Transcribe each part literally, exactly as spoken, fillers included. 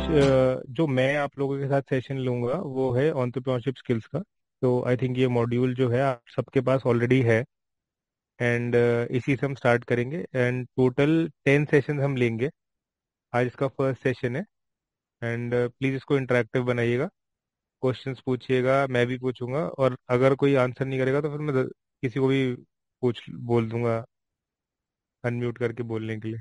अ, जो मैं आप लोगों के साथ सेशन लूंगा वो है एंटरप्रेन्योरशिप स्किल्स का। तो आई थिंक ये मॉड्यूल जो है आप सबके पास ऑलरेडी है। एंड इसी से हम स्टार्ट करेंगे एंड टोटल टेन सेशन हम लेंगे। आज इसका फर्स्ट सेशन है। एंड प्लीज़ इसको इंटरेक्टिव बनाइएगा। क्वेश्चंस पूछिएगा, मैं भी पूछूंगा, और अगर कोई आंसर नहीं करेगा तो फिर मैं द- किसी को भी पूछ बोल दूंगा अनम्यूट करके बोलने के लिए।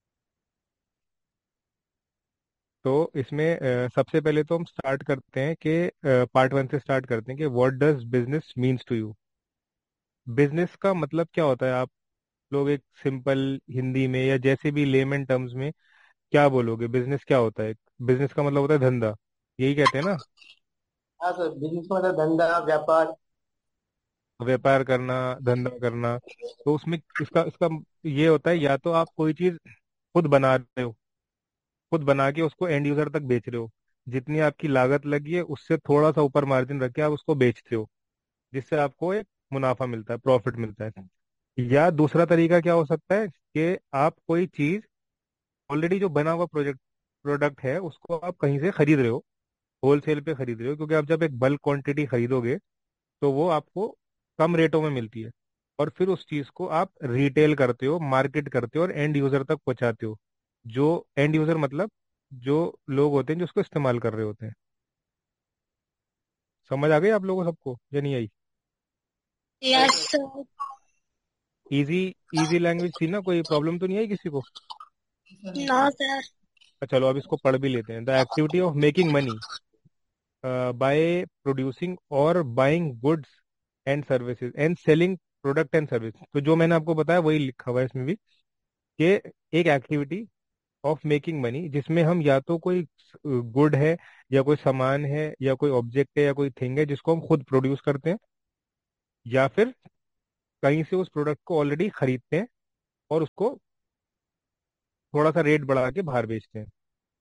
तो इसमें अ, सबसे पहले तो हम स्टार्ट करते हैं कि पार्ट वन से स्टार्ट करते हैं कि what does business means to you. Business का मतलब क्या होता है? आप लोग एक सिंपल हिंदी में या जैसे भी लेमन टर्म्स में क्या बोलोगे? बिजनेस क्या होता है? बिजनेस का मतलब होता है धंधा, यही कहते हैं ना? हाँ सर, बिजनेस का मतलब धंधा व्यापार। व्यापार करना, धंधा करना। तो उसमें इसका इसका ये होता है, या तो आप कोई चीज खुद बना रहे हो, खुद बना के उसको एंड यूजर तक बेच रहे हो, जितनी आपकी लागत लगी है उससे थोड़ा सा ऊपर मार्जिन रख के आप उसको बेचते हो, जिससे आपको एक मुनाफा मिलता है, प्रॉफिट मिलता है। या दूसरा तरीका क्या हो सकता है कि आप कोई चीज ऑलरेडी जो बना हुआ प्रोजेक्ट प्रोडक्ट है उसको आप कहीं से खरीद रहे हो, होलसेल पे खरीद रहे हो, क्योंकि आप जब एक बल्क क्वांटिटी खरीदोगे तो वो आपको कम रेटों में मिलती है। और फिर उस चीज को आप रिटेल करते हो, मार्केट करते हो और एंड यूजर तक पहुंचाते हो। जो एंड यूजर मतलब जो लोग होते हैं जो उसको इस्तेमाल कर रहे होते हैं। समझ आ गई आप लोगों को सबको या नहीं आई? Yes yes sir. Easy easy language थी ना? कोई प्रॉब्लम तो नहीं आई किसी को? No sir. अच्छा, चलो अब इसको पढ़ भी लेते हैं। The activity of making money by producing और buying goods and services and selling product and service. तो जो मैंने आपको बताया वही लिखा हुआ है इसमें भी, कि एक एक्टिविटी ऑफ मेकिंग मनी जिसमें हम या तो कोई गुड है या कोई सामान है या कोई ऑब्जेक्ट है या कोई थिंग है जिसको हम खुद प्रोड्यूस करते हैं, या फिर कहीं से उस प्रोडक्ट को ऑलरेडी खरीदते हैं और उसको थोड़ा सा रेट बढ़ा के बाहर बेचते हैं।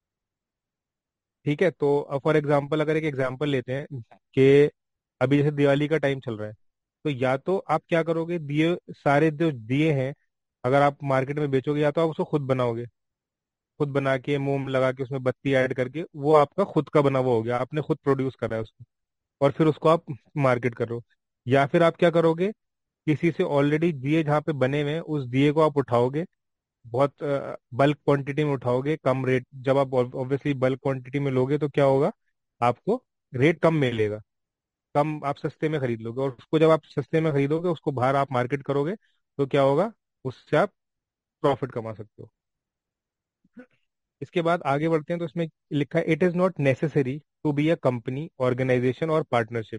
ठीक है, तो फॉर एग्जांपल अगर एक एग्जांपल लेते हैं कि अभी जैसे दिवाली का टाइम चल रहा है, तो या तो आप क्या करोगे, दिए सारे जो दिए हैं अगर आप मार्केट में बेचोगे, या तो आप उसको खुद बनाओगे, खुद बना के मोम लगा के उसमें बत्ती ऐड करके वो आपका खुद का बना हुआ हो गया, आपने खुद प्रोड्यूस करा है उसको, और फिर उसको आप मार्केट कर रहे हो। या फिर आप क्या करोगे, किसी से ऑलरेडी दिए जहाँ पे बने हुए हैं उस दिए को आप उठाओगे, बहुत बल्क क्वांटिटी में उठाओगे कम रेट। जब आप ऑब्वियसली बल्क क्वांटिटी में लोगे तो क्या होगा, आपको रेट कम मिलेगा, कम आप सस्ते में खरीद लोगे, और उसको जब आप सस्ते में खरीदोगे उसको बाहर आप मार्केट करोगे तो क्या होगा, उससे आप प्रॉफिट कमा सकते हो। इसके बाद आगे बढ़ते हैं तो इसमें लिखा है it is not necessary to be a company, organisation और पार्टनरशिप।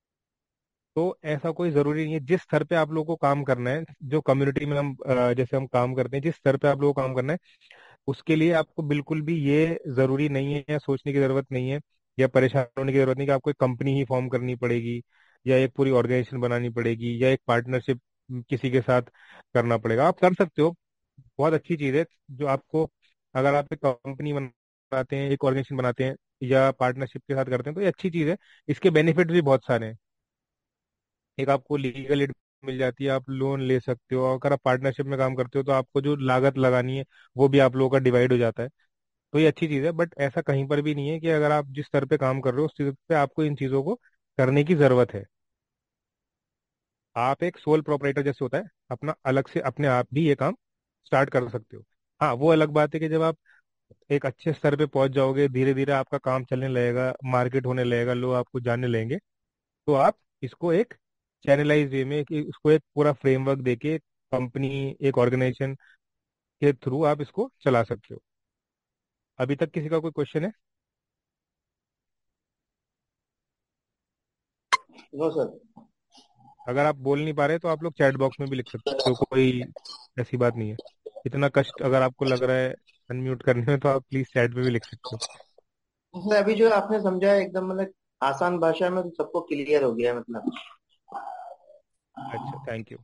तो ऐसा कोई जरूरी नहीं है, जिस स्तर पे आप लोगों को काम करना है, जो कम्युनिटी में हम अ, जैसे हम काम करते हैं, जिस स्तर पे आप लोगों को काम करना है उसके लिए आपको बिल्कुल भी ये जरूरी नहीं है या सोचने की जरूरत नहीं है या परेशान होने की जरूरत नहीं कि आपको एक कंपनी ही फॉर्म करनी पड़ेगी या एक पूरी ऑर्गेनाइजेशन बनानी पड़ेगी या एक पार्टनरशिप किसी के साथ करना पड़ेगा। आप कर सकते हो, बहुत अच्छी चीज़ है। जो आपको, अगर आप एक कंपनी बनाते हैं, एक ऑर्गेनाइजेशन बनाते हैं या पार्टनरशिप के साथ करते हैं तो ये अच्छी चीज़ है। इसके बेनिफिट भी बहुत सारे हैं। एक आपको लीगल एड मिल जाती है, आप लोन ले सकते हो, और अगर आप पार्टनरशिप में काम करते हो तो आपको जो लागत लगानी है वो भी आप लोगों का डिवाइड हो जाता है। तो ये अच्छी चीज़ है, बट ऐसा कहीं पर भी नहीं है कि अगर आप जिस स्तर पे काम कर रहे हो उस चीज़ पे आपको इन चीज़ों को करने की ज़रूरत है। आप एक सोल प्रोपराइटर जैसे होता है, अपना अलग से अपने आप भी ये काम स्टार्ट कर सकते हो। हाँ, वो अलग बात है कि जब आप एक अच्छे स्तर पे पहुंच जाओगे, धीरे धीरे आपका काम चलने लगेगा, मार्केट होने लगेगा, लोग आपको जानने लगेंगे, तो आप इसको एक चैनलाइज वे में, कि इसको एक पूरा फ्रेमवर्क देके कंपनी, एक ऑर्गेनाइजेशन के थ्रू आप इसको चला सकते हो। अभी तक किसी का कोई क्वेश्चन है? No sir. अगर आप बोल नहीं पा रहे तो आप लोग चैट बॉक्स में भी लिख सकते हो, कोई ऐसी बात नहीं है। इतना कष्ट अगर आपको लग रहा है अनम्यूट करने में तो आप प्लीज चैट में भी लिख सकते हो। सर अभी जो आपने समझा है एकदम मतलब आसान भाषा में, तो सबको क्लियर हो गया है मतलब। अच्छा, थैंक यू।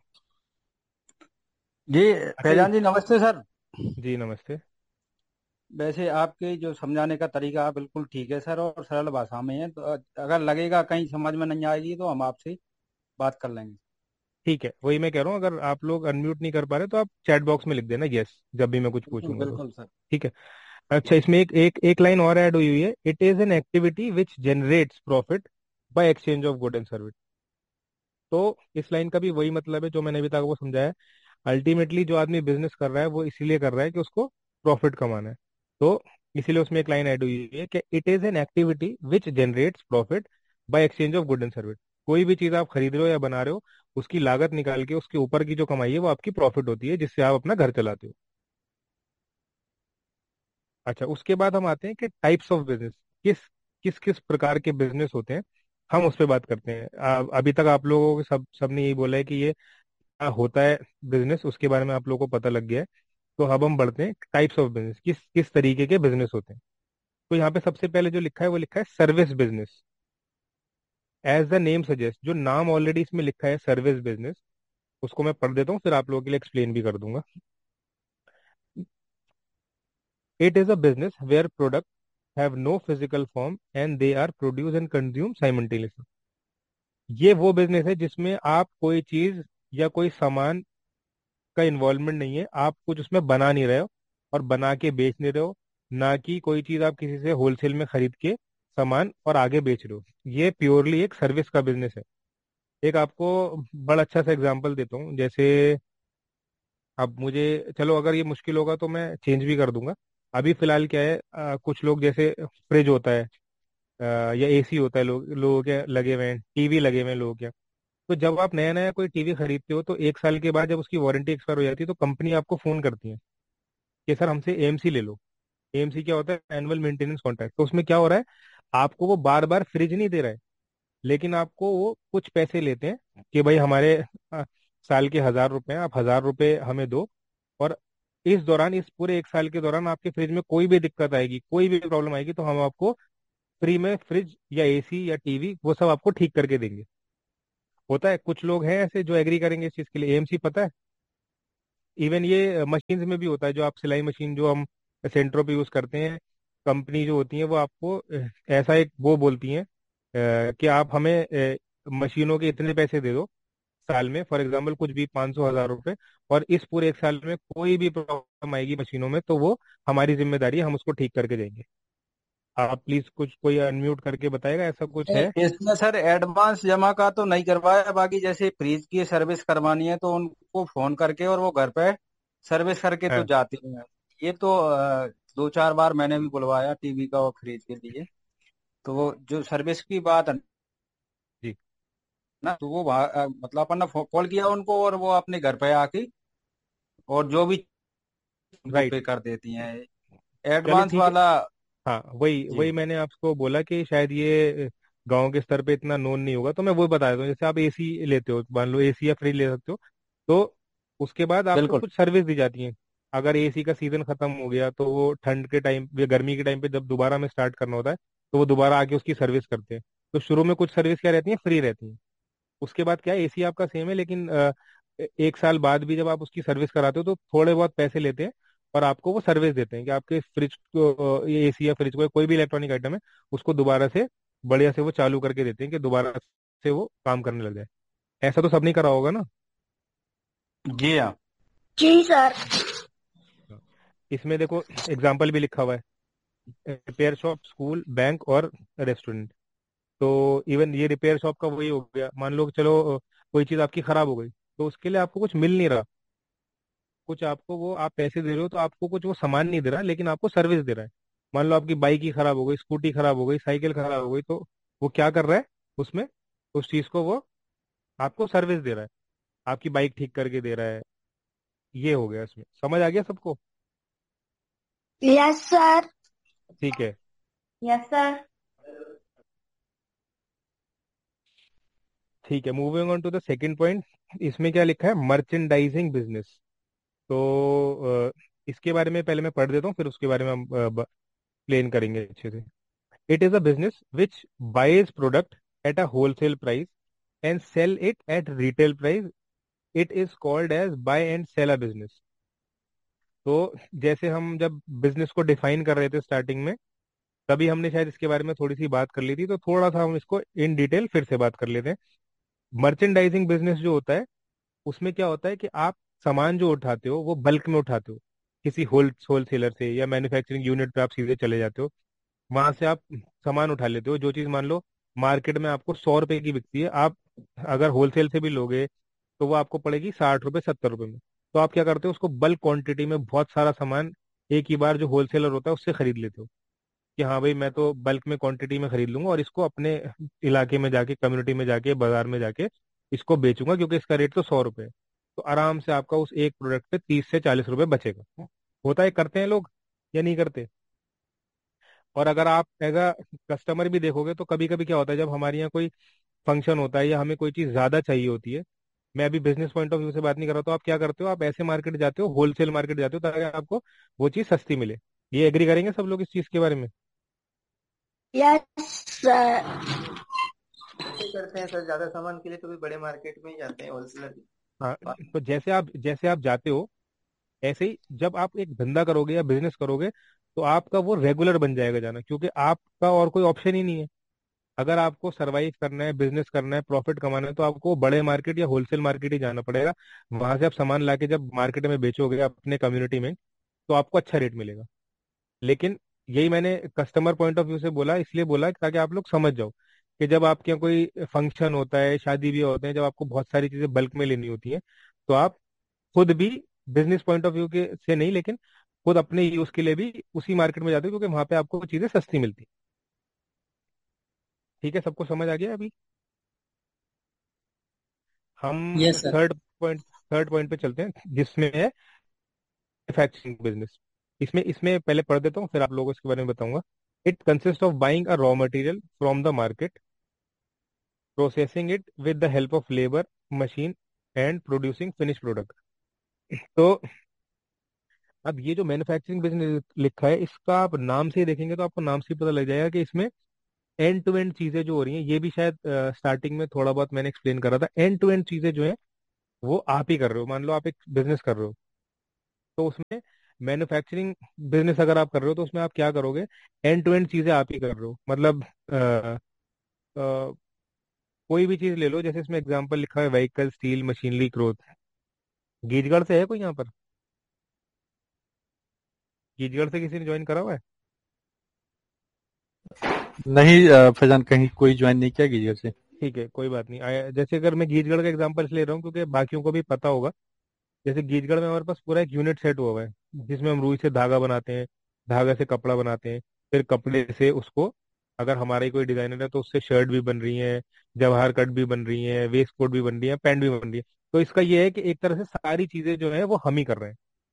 जी। अच्छा ये, फैजान जी नमस्ते सर। जी नमस्ते। वैसे आपके जो समझाने का तरीका बिल्कुल ठीक है सर, और सरल भाषा में है, तो अगर लगेगा कहीं समझ में नहीं आएगी तो हम आपसे बात कर लेंगे। ठीक है, वही मैं कह रहा हूँ, अगर आप लोग अनम्यूट नहीं कर पा रहे तो आप चैट बॉक्स में लिख देना यस, जब भी मैं कुछ पूछूंगा तो। बिल्कुल सर। ठीक है। अच्छा, इसमें एक एक एक लाइन और ऐड हुई हुई है, it is an activity which generates profit by exchange of good and service. तो इस लाइन का भी वही मतलब है जो मैंने अभी तक वो समझाया। अल्टीमेटली जो आदमी बिजनेस कर रहा है वो इसीलिए कर रहा है कि उसको प्रॉफिट कमाना है। तो इसीलिए उसमें एक लाइन ऐड हुई है कि it is an activity which generates profit by exchange of good and service. कोई भी चीज आप खरीद रहे हो या बना रहे हो, उसकी लागत निकाल के उसके ऊपर की जो कमाई है वो आपकी प्रॉफिट होती है, जिससे आप अपना घर चलाते हो। अच्छा, उसके बाद हम आते हैं कि टाइप्स ऑफ बिजनेस, किस किस किस प्रकार के बिजनेस होते हैं, हम उस पर बात करते हैं। आ, अभी तक आप लोगों को सब सबने यही बोला है कि ये क्या होता है बिजनेस, उसके बारे में आप लोगों को पता लग गया है। तो अब हम बढ़ते हैं टाइप्स ऑफ बिजनेस, किस किस तरीके के बिजनेस होते हैं। तो यहाँ पे सबसे पहले जो लिखा है वो लिखा है service business. As the name suggest, जो नाम ऑलरेडी इसमें लिखा है सर्विस बिजनेस, उसको मैं पढ़ देता हूँ, फिर आप लोगों के लिए एक्सप्लेन भी कर दूंगा। It is a business where product have no physical form and they are produce and consume simultaneously. ये वो बिजनेस है जिसमें आप कोई चीज या कोई सामान का इन्वॉल्वमेंट नहीं है, आप कुछ उसमें बना नहीं रहे हो और बना के बेच नहीं रहे हो, ना कि कोई चीज आप किसी से होलसेल में खरीद के सामान और आगे बेच रहे हो। ये प्योरली एक सर्विस का बिजनेस है। एक आपको बड़ा अच्छा सा एग्जांपल देता हूँ, जैसे अब मुझे, चलो अगर ये मुश्किल होगा तो मैं चेंज भी कर दूंगा। अभी फिलहाल क्या है, अ, कुछ लोग जैसे फ्रिज होता है, अ, या एसी होता है, लोग लोगों के लगे हुए हैं, टीवी लगे हुए हैं लोगों के। तो जब आप नया नया कोई टीवी खरीदते हो तो एक साल के बाद जब उसकी वारंटी एक्सपायर हो जाती है तो कंपनी आपको फोन करती है कि सर हमसे एएमसी ले लो। एएमसी क्या होता है? Annual maintenance contract. तो उसमें क्या हो रहा है, आपको वो बार बार फ्रिज नहीं दे रहा है, लेकिन आपको वो कुछ पैसे लेते हैं कि भाई हमारे अ, साल के हजार रुपए हैं, आप हजार रुपए हमें दो। और इस दौरान, इस पूरे एक साल के दौरान आपके फ्रिज में कोई भी दिक्कत आएगी, कोई भी प्रॉब्लम आएगी, तो हम आपको फ्री में फ्रिज या एसी या टीवी वो सब आपको ठीक करके देंगे। होता है, कुछ लोग हैं ऐसे जो एग्री करेंगे इस चीज के लिए। एएमसी पता है, इवन ये मशीन्स में भी होता है, जो आप सिलाई मशीन जो हम सेंटरों पे यूज करते हैं, कंपनी जो होती है वो आपको अ, ऐसा एक वो बोलती हैं अ, कि आप हमें अ, मशीनों के इतने पैसे दे दो साल में, फॉर एग्जाम्पल कुछ भी पाँच सौ हजार रुपए, और इस पूरे एक साल में कोई भी प्रॉब्लम आएगी मशीनों में तो वो हमारी जिम्मेदारी है, हम उसको ठीक करके देंगे। आप प्लीज कुछ कोई अनम्यूट करके बताएगा, ऐसा कुछ है? इसमें सर एडवांस जमा का तो नहीं करवाया, बाकी जैसे फ्रिज की सर्विस करवानी है तो उनको फोन करके और वो घर पे सर्विस करके तो हाँ जाते हैं। ये तो अ, दो चार बार मैंने भी बुलवाया टीवी का और फ्रिज के लिए। तो वो जो सर्विस की बात है जी। ना, तो वो वहाँ, अ, मतलब अपन ने कॉल किया उनको और वो अपने घर पे आके और जो भी उनको राइट। पे कर देती हैं चलो एडवांस ठीक है। वाला। हाँ, वही जी वही मैंने आपको बोला कि शायद ये गांव के स्तर पे इतना नोन नहीं होगा, तो मैं वही बता देता हूँ। जैसे आप एसी लेते हो, मान लो एसी या फ्रिज ले सकते हो, तो उसके बाद आपको बिल्कुल। कुछ सर्विस दी जाती है। अगर एसी का सीजन खत्म हो गया तो वो ठंड के टाइम या गर्मी के टाइम पे जब दोबारा में स्टार्ट करना होता है तो वो दोबारा आके उसकी सर्विस करते हैं। तो शुरू में कुछ सर्विस क्या रहती है, फ्री रहती है। उसके बाद क्या है, एसी आपका सेम है, लेकिन अ, एक साल बाद भी जब आप उसकी सर्विस कराते हो तो थोड़े बहुत पैसे लेते हैं और आपको वो सर्विस देते हैं कि आपके फ्रिज को, ये एसी या फ्रिज को, कोई भी इलेक्ट्रॉनिक आइटम है, उसको दोबारा से बढ़िया से वो चालू करके देते हैं कि दोबारा से वो काम करने लग जाए। ऐसा तो सब नहीं करा होगा ना? जी हाँ। जी सर। इसमें देखो एग्जाम्पल भी लिखा हुआ है, रिपेयर शॉप, स्कूल, बैंक और रेस्टोरेंट। तो इवन ये रिपेयर शॉप का वही हो गया, मान लो कि चलो अ, कोई चीज़ आपकी खराब हो गई, तो उसके लिए आपको कुछ मिल नहीं रहा, कुछ आपको, वो आप पैसे दे रहे हो तो आपको कुछ वो सामान नहीं दे रहा, लेकिन आपको सर्विस दे रहा है। मान लो आपकी बाइक ही खराब हो गई, स्कूटी खराब हो गई, साइकिल खराब हो गई, तो वो क्या कर रहा है उसमें, उस चीज को वो आपको सर्विस दे रहा है, आपकी बाइक ठीक करके दे रहा है। ये हो गया, इसमें समझ आ गया सबको? Yes sir. ठीक है। Yes sir. ठीक है, moving on to the second point. इसमें क्या लिखा है, मर्चेंडाइजिंग बिजनेस। तो अ, इसके बारे में पहले मैं पढ़ देता हूँ, फिर उसके बारे में हम प्लेन करेंगे अच्छे से। It is a business which buys product at a wholesale price and cell it at retail price. It is called as by and cell a business. तो जैसे हम जब बिजनेस को डिफाइन कर रहे थे स्टार्टिंग में, तभी हमने शायद इसके बारे में थोड़ी सी बात कर ली थी, तो थोड़ा सा हम इसको इन डिटेल फिर से बात कर लेते हैं। मर्चेंडाइजिंग बिजनेस जो होता है, उसमें क्या होता है कि आप सामान जो उठाते हो वो बल्क में उठाते हो। किसी होल होलसेलर से या मैन्युफैक्चरिंग यूनिट पे आप सीधे चले जाते हो, वहां से आप सामान उठा लेते हो। जो चीज मान लो मार्केट में आपको सौ रुपए की बिकती है, आप अगर होलसेल से भी लोगे तो वो आपको पड़ेगी साठ रुपए सत्तर रुपए में। तो आप क्या करते हो, उसको बल्क क्वांटिटी में बहुत सारा सामान एक ही बार जो होलसेलर होता है उससे खरीद लेते हो कि हाँ भाई मैं तो बल्क में क्वांटिटी में खरीद लूंगा और इसको अपने इलाके में जाके, कम्युनिटी में जाके, बाजार में जाके इसको बेचूंगा क्योंकि इसका रेट तो सौ रुपए है। तो आराम से आपका उस एक प्रोडक्ट पे तीस से चालीस रुपए बचेगा। होता है, करते हैं लोग या नहीं करते? और अगर आप एज अ कस्टमर भी देखोगे तो कभी कभी क्या होता है, जब हमारे यहाँ कोई फंक्शन होता है या हमें कोई चीज़ ज़्यादा चाहिए होती है, मैं अभी बिजनेस पॉइंट ऑफ व्यू से बात नहीं कर रहा, तो आप क्या करते हो, आप ऐसे मार्केट जाते हो, होलसेल मार्केट जाते हो ताकि आपको वो चीज़ सस्ती मिले। ये एग्री करेंगे सब लोग इस चीज़ के बारे में? Yes sir. ऐसे करते हैं सर, ज्यादा सामान के लिए तो भी बड़े मार्केट में ही जाते हैं, होलसेलर। हाँ। तो जैसे आप जैसे आप जाते हो, ऐसे ही जब आप एक धंधा करोगे या बिजनेस करोगे तो आपका वो रेगुलर बन जाएगा जाना, क्योंकि आपका और कोई ऑप्शन ही नहीं है। अगर आपको सरवाइव करना है, बिजनेस करना है, प्रॉफिट कमाना है, तो आपको बड़े मार्केट या होलसेल मार्केट ही जाना पड़ेगा। वहां से आप सामान लाके जब मार्केट में बेचोगे अपने कम्युनिटी में, तो आपको अच्छा रेट मिलेगा। लेकिन यही मैंने कस्टमर पॉइंट ऑफ व्यू से बोला, इसलिए बोला ताकि आप लोग समझ जाओ कि जब आपके यहाँ कोई फंक्शन होता है, शादी भी होते हैं, जब आपको बहुत सारी चीजें बल्क में लेनी होती है, तो आप खुद भी बिजनेस पॉइंट ऑफ व्यू के से नहीं, लेकिन खुद अपने यूज के लिए भी उसी मार्केट में जाते हो क्योंकि वहां पे आपको वो चीजें सस्ती मिलती। ठीक है, सबको समझ आ गया अभी? हम yes sir. Third point third point पे चलते हैं जिसमें है मैन्युफैक्चरिंग बिजनेस। इसमें इसमें पहले पढ़ देता हूँ, फिर आप लोगों को इसके बारे में बताऊंगा। It consist of buying a raw material from the market, processing it with the help of labour, machine, and producing finish product. तो अब ये जो मैन्युफैक्चरिंग बिजनेस लिखा है, इसका आप नाम से ही देखेंगे तो आपको नाम से ही पता लग जाएगा कि इसमें एंड टू एंड चीजें जो हो रही हैं, ये भी शायद स्टार्टिंग में थोड़ा बहुत मैंने एक्सप्लेन करा था। एंड टू एंड चीजें जो है वो आप ही कर रहे हो। मान लो आप एक बिजनेस कर रहे हो, तो उसमें मैन्युफैक्चरिंग बिजनेस अगर आप कर रहे हो तो उसमें आप क्या करोगे, एंड टू एंड चीजें आप ही कर रहे हो। मतलब अ, अ, कोई भी चीज ले लो, जैसे इसमें एग्जांपल लिखा है vehicle, steel, machinery, growth. Geejgarh से है कोई यहाँ पर? गीजगढ़ से किसी ने ज्वाइन करा हुआ है? नहीं अ, फैजान कहीं कोई ज्वाइन नहीं किया कीजिए से। ठीक है, कोई बात नहीं। आया- जैसे अगर मैं गीजगढ़ का एग्जांपल ले रहा हूँ क्योंकि बाकियों को भी पता होगा। जैसे गीजगढ़ में हमारे पास पूरा एक यूनिट सेट हुआ हुआ है जिसमें हम रुई से धागा बनाते हैं, धागा से कपड़ा बनाते हैं, फिर कपड़े से उसको, अगर हमारा ही कोई डिजाइनर है तो उससे शर्ट भी बन रही है, जवाहर कट भी बन रही है, वेस्ट कोट भी बन रही है, पैंट भी बन रही है। तो इसका ये है कि एक तरह से सारी चीजें जो है वो हम ही कर रहे हैं।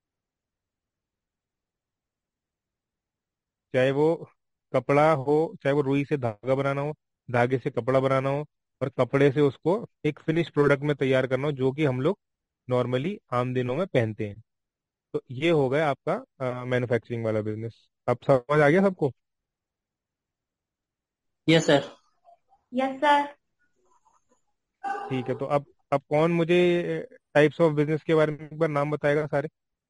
चाहे वो कपड़ा हो, चाहे वो रुई से धागा बनाना हो, धागे से कपड़ा बनाना हो, और कपड़े से उसको एक फिनिश प्रोडक्ट में तैयार करना हो जो कि हम लोग नॉर्मली आम दिनों में पहनते हैं। तो ये हो गया आपका मैन्युफैक्चरिंग वाला बिजनेस। अब समझ आ गया सबको? Yes sir. Yes sir. ठीक है, तो अब अब कौन मुझे टाइप्स ऑफ बिजनेस के बारे में एक बार नाम बताएगा सारे?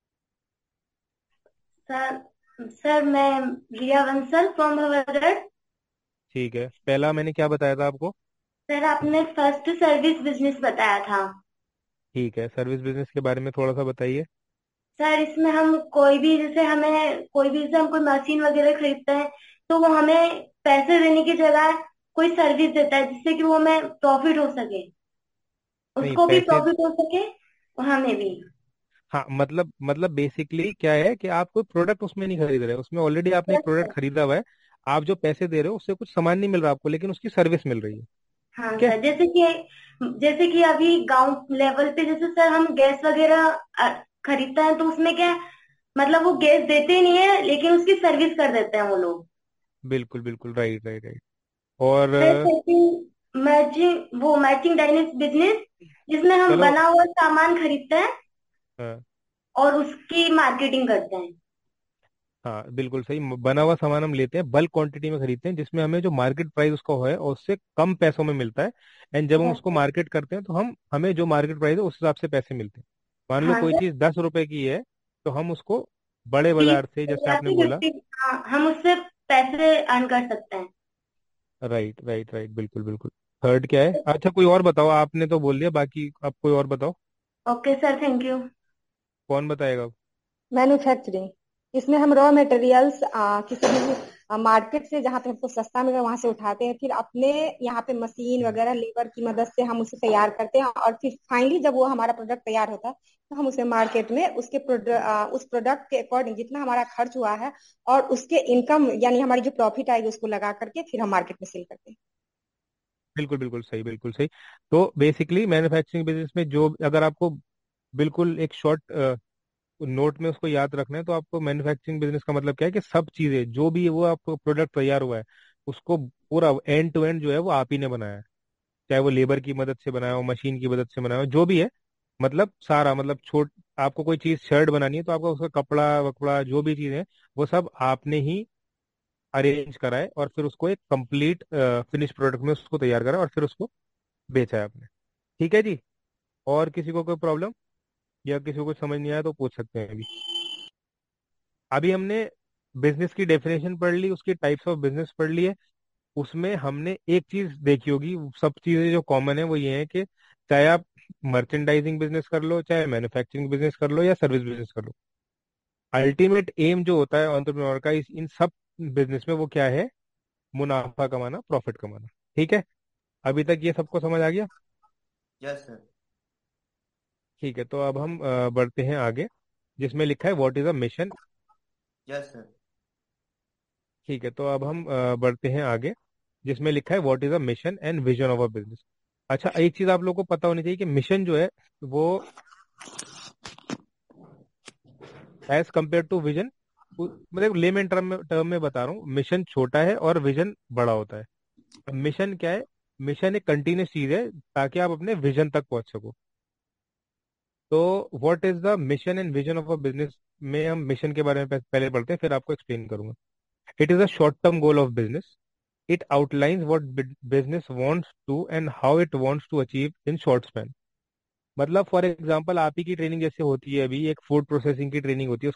सर सर मैं रिया बंसल फ्रॉम भवदड़। ठीक है, पहला मैंने क्या बताया था आपको? सर आपने फर्स्ट सर्विस बिजनेस बताया था। ठीक है, सर्विस बिजनेस के बारे में थोड़ा सा बताइए। सर इसमें हम कोई भी, जैसे हमें कोई भी, जैसे हम कोई मशीन वगैरह खरीदते हैं तो वो हमें पैसे देने की जगह कोई सर्विस देता है जिससे कि वो हमें प्रॉफिट हो सके, नहीं, उसको भी पैसे। प्रॉफिट हो सके और हमें भी। हाँ, मतलब मतलब बेसिकली क्या है कि आप कोई प्रोडक्ट उसमें नहीं खरीद रहे, उसमें ऑलरेडी आपने एक यस प्रोडक्ट सर। खरीदा हुआ है। आप जो पैसे दे रहे हो उससे कुछ सामान नहीं मिल रहा आपको, लेकिन उसकी सर्विस मिल रही है। हाँ ठीक है। सर, जैसे कि जैसे कि अभी गांव लेवल पे जैसे सर हम गैस वगैरह अ, खरीदते हैं तो उसमें क्या है, मतलब वो गैस देते ही नहीं है लेकिन उसकी सर्विस कर देते हैं वो लोग। बिल्कुल बिल्कुल, राइट राइट राइट। और सर अ, सेकंड मैचिंग, वो मैचिंग डाइनिंग बिजनेस, जिसमें हम चलो। बना हुआ सामान खरीदते हैं हाँ और उसकी मार्केटिंग करते हैं। हाँ, बिल्कुल सही। म- बना हुआ सामान हम लेते हैं, बल्क क्वांटिटी में खरीदते हैं, जिसमें हमें जो मार्केट प्राइस उसका है और उससे कम पैसों में मिलता है। एंड जब हम यस उसको सर। मार्केट करते हैं तो हम हमें जो मार्केट प्राइस है उस हिसाब से पैसे मिलते हैं। मान लो हाँ कोई सर। चीज़ दस रुपए की है, तो हम उसको बड़े तीस बाजार से, जैसे या आपने फिर बोला। फिफ्टी, हाँ हम उससे पैसे अर्न कर सकते हैं। राइट राइट राइट, बिल्कुल बिल्कुल। थर्ड क्या है? अच्छा, कोई और बताओ, आपने तो बोल दिया, बाकी अब कोई और बताओ। Okay sir, thank you. कौन बताएगा? मैन्युफैक्चरिंग, इसमें हम रॉ मटेरियल्स किसी भी मार्केट से जहाँ पे हमको सस्ता मिले वहां से उठाते हैं, फिर अपने यहाँ पे मशीन वगैरह लेबर की मदद से हम उसे तैयार करते हैं, और फिर फाइनली जब वो हमारा प्रोडक्ट तैयार होता है तो हम उसे मार्केट में उसके प्रोडक्ट उस प्रोडक्ट के अकॉर्डिंग जितना हमारा खर्च हुआ है और उसके इनकम यानी हमारी जो प्रॉफिट आएगी उसको लगा करके फिर हम मार्केट में सेल करते हैं। बिल्कुल बिल्कुल सही, बिल्कुल सही। तो बेसिकली मैन्युफैक्चरिंग बिजनेस में जो, अगर आपको बिल्कुल एक शॉर्ट नोट में उसको याद रखना है, तो आपको मैन्युफैक्चरिंग बिजनेस का मतलब क्या है कि सब चीजें जो भी वो आपको प्रोडक्ट तैयार हुआ है उसको पूरा एंड टू एंड जो है वो आप ही ने बनाया है। चाहे वो लेबर की मदद से बनाया हो, मशीन की मदद से बनाया हो, जो भी है, मतलब सारा, मतलब छोट आपको कोई चीज शर्ट बनानी है तो आपका उसका कपड़ा वकपड़ा जो भी चीज है वो सब आपने ही अरेंज करा है, और फिर उसको एक कंप्लीट फिनिश प्रोडक्ट में उसको तैयार करा और फिर उसको बेचा है आपने। ठीक है जी। और किसी को कोई प्रॉब्लम या किसी को कुछ समझ नहीं आया तो पूछ सकते हैं अभी। अभी हमने बिजनेस की डेफिनेशन पढ़ ली, उसकी टाइप्स ऑफ बिजनेस पढ़ ली है। उसमें हमने एक चीज देखी होगी, सब चीजें जो कॉमन है वो ये है कि चाहे आप मर्चेंडाइजिंग बिजनेस कर लो, चाहे मैन्युफैक्चरिंग बिजनेस कर लो, या सर्विस बिजनेस कर लो, अल्टीमेट एम जो होता है एंटरप्रेन्योर का इस इन सब बिजनेस में, वो क्या है? मुनाफा कमाना, प्रॉफिट कमाना। ठीक है, अभी तक ये सबको समझ आ गया? Yes sir. ठीक है, तो अब हम अ, बढ़ते हैं आगे, जिसमें लिखा है what is a mission. Yes sir. ठीक है, तो अब हम अ, बढ़ते हैं आगे, जिसमें लिखा है what is a mission and vision of a business. अच्छा, एक चीज आप लोगों को पता होनी चाहिए कि मिशन जो है वो एज कंपेयर टू विजन, मतलब लेमन टर्म में टर्म में बता रहा हूँ, मिशन छोटा है और विजन बड़ा होता है। मिशन क्या है? मिशन एक कंटिन्यूस चीज है ताकि आप अपने विजन तक पहुंच सको। तो what is the mission and vision of a business में हम मिशन के बारे में पह- पहले पढ़ते हैं, फिर आपको एक्सप्लेन करूंगा। It is a short term goal of business. It outlines what business wants to and how it wants to achieve in short span. मतलब फॉर एग्जांपल आप ही की ट्रेनिंग जैसे होती है, अभी एक फूड प्रोसेसिंग की ट्रेनिंग होती है,